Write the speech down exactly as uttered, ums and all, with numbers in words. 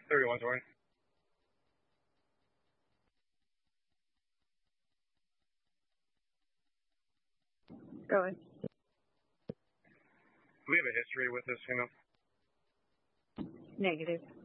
thirty-one twenty. Go ahead. Do we have a history with this female? Negative.